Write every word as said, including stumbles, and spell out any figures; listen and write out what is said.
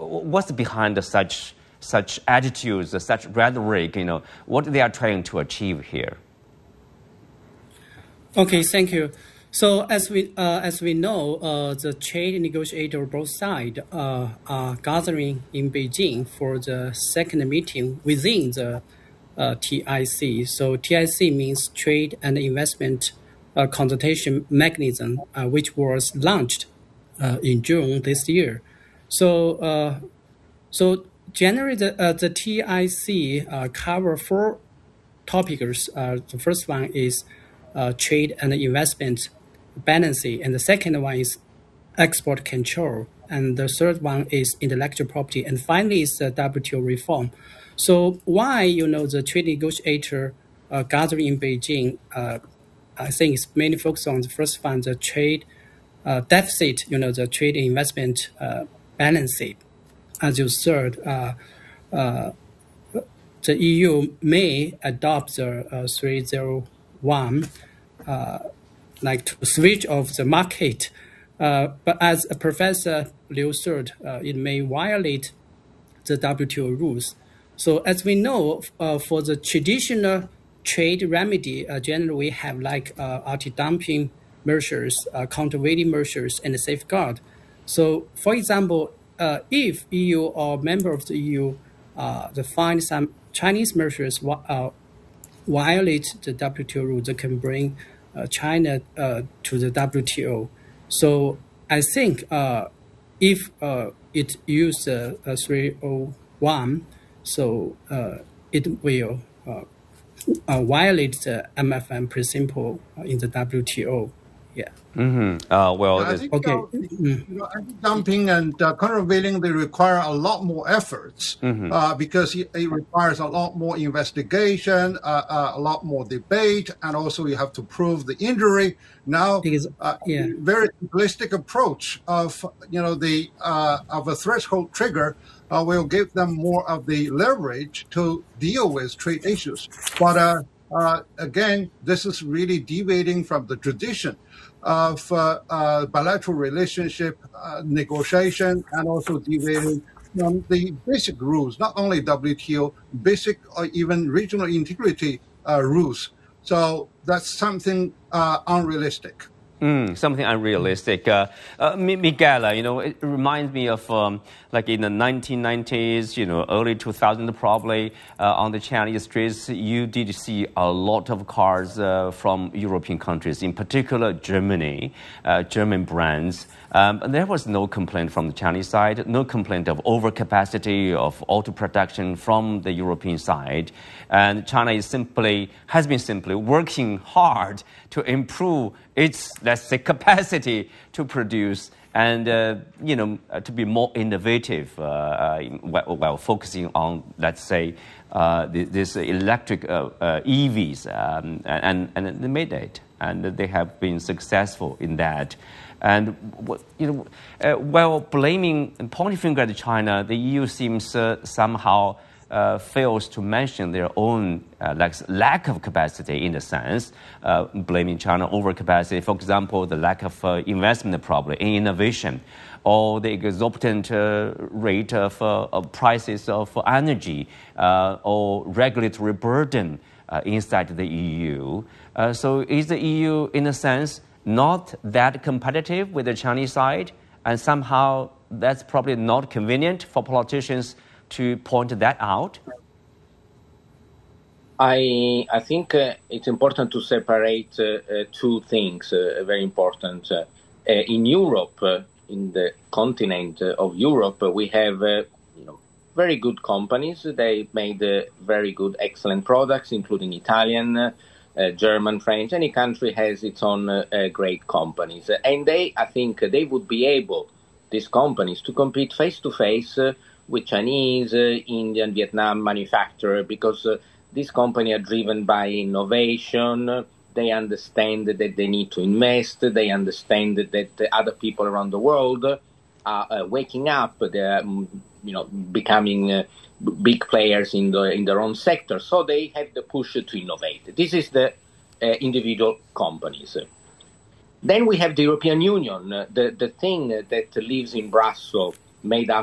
what's behind such such attitudes, such rhetoric? You know, what they are trying to achieve here? Okay, thank you. So as we uh, as we know, uh, the trade negotiator both sides uh, are gathering in Beijing for the second meeting within the uh, T I C. So T I C means Trade and Investment uh, Consultation Mechanism, uh, which was launched uh, in June this year. So uh, so generally, the uh, the T I C uh, cover four topics. Uh, the first one is uh, trade and investment balancing, and the second one is export control, and the third one is intellectual property, and finally is the W T O reform. So why, you know, the trade negotiator uh, gathering in Beijing, uh, I think it's mainly focused on the first one, the trade uh, deficit, you know, the trade investment uh, balancing. As you said, uh, uh, the E U may adopt the uh, three oh one uh, like to switch off the market. Uh, but as Professor Liu said, uh, it may violate the W T O rules. So as we know, uh, for the traditional trade remedy, uh, generally we have like uh, anti-dumping measures, uh, countervailing measures, and safeguard. So for example, uh, if E U or member of the E U uh, they find some Chinese measures uh, violate the W T O rules, they can bring Uh, China uh, to the W T O. So I think uh, if uh, it uses uh, uh, three oh one, so uh, it will uh, uh, violate the M F N principle in the W T O. Yeah. Mm-hmm. Uh, well, I think, okay. uh, you know, anti-dumping and uh, countervailing, they require a lot more efforts mm-hmm. uh, because it, it requires a lot more investigation, uh, uh, a lot more debate, and also you have to prove the injury. Now, uh, yeah. very simplistic approach of you know the uh, of a threshold trigger uh, will give them more of the leverage to deal with trade issues. But uh, uh, again, this is really deviating from the tradition of uh, uh, bilateral relationship uh, negotiation, and also deviating from the basic rules, not only W T O, basic or even regional integrity uh, rules. So that's something uh, unrealistic. Mm, something unrealistic. Uh, uh, Miguel, you know, it reminds me of um, like in the nineteen nineties, you know, early two thousands probably, uh, on the Chinese streets, you did see a lot of cars uh, from European countries, in particular Germany, uh, German brands. Um, and there was no complaint from the Chinese side, no complaint of overcapacity of auto production from the European side. And China is simply, has been simply working hard to improve its, let's say, capacity to produce and, uh, you know, uh, to be more innovative uh, uh, while, while focusing on, let's say, uh, this electric uh, uh, E Vs. Um, and, and they made it. And they have been successful in that. And, you know, uh, while blaming and pointing finger at China, the E U seems uh, somehow uh, fails to mention their own uh, like, lack of capacity in the sense, uh, blaming China overcapacity. For example, the lack of uh, investment probably in innovation, or the exorbitant uh, rate of, uh, of prices of energy, uh, or regulatory burden uh, inside the E U. Uh, so is the E U, in a sense, not that competitive with the Chinese side, and somehow that's probably not convenient for politicians to point that out? I I think uh, it's important to separate uh, uh, two things, uh, very important. Uh, uh, in Europe, uh, in the continent of Europe, uh, we have uh, you know very good companies. They made uh, very good, excellent products, including Italian, uh, Uh, German, French. Any country has its own uh, uh, great companies. Uh, and they, I think, uh, they would be able, these companies, to compete face-to-face uh, with Chinese, uh, Indian, Vietnam manufacturers, because uh, these companies are driven by innovation. They understand that they need to invest. They understand that uh, other people around the world are uh, waking up. They're, you know, becoming uh, big players in the in their own sector, so they have the push to innovate. This is the uh, individual companies. Then we have the European Union, uh, the the thing that lives in Brussels, made up